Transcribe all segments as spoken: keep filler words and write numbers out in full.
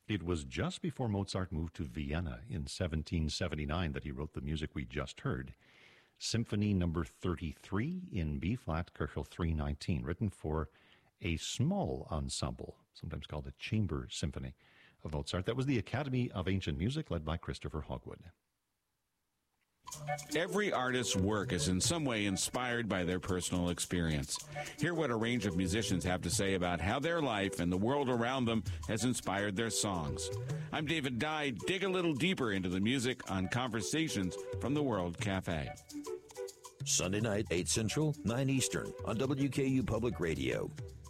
It was just before Mozart moved to Vienna in seventeen seventy-nine that he wrote the music we just heard. Symphony number thirty-three in B-flat, Köchel three nineteen, written for a small ensemble, sometimes called a chamber symphony of Mozart. That was the Academy of Ancient Music, led by Christopher Hogwood. Every artist's work is in some way inspired by their personal experience. Hear what a range of musicians have to say about how their life and the world around them has inspired their songs. I'm David Dye. Dig a little deeper into the music on Conversations from the World Cafe. Sunday night, eight Central, nine Eastern on W K U Public Radio.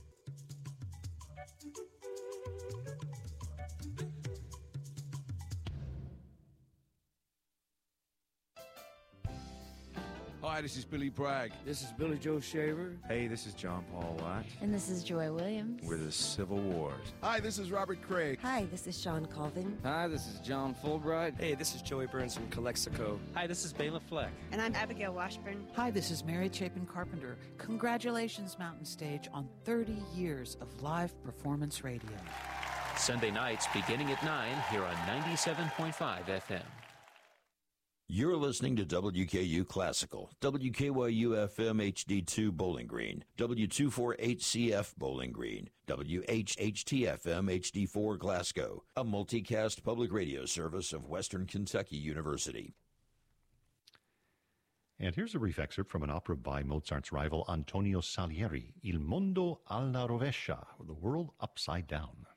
Hi, this is Billy Bragg. This is Billy Joe Shaver. Hey, this is John Paul Watt. And this is Joy Williams. We're the Civil Wars. Hi, this is Robert Craig. Hi, this is Sean Colvin. Hi, this is John Fulbright. Hey, this is Joey Burns from Calexico. Hi, this is Bela Fleck. And I'm Abigail Washburn. Hi, this is Mary Chapin Carpenter. Congratulations, Mountain Stage, on thirty years of live performance radio. Sunday nights beginning at nine here on ninety-seven point five F M. You're listening to W K U Classical, W K Y U F M H D two Bowling Green, W two forty-eight C F Bowling Green, W H H T F M H D four Glasgow, a multicast public radio service of Western Kentucky University. And here's a brief excerpt from an opera by Mozart's rival Antonio Salieri, Il Mondo alla Rovescia, The World Upside Down.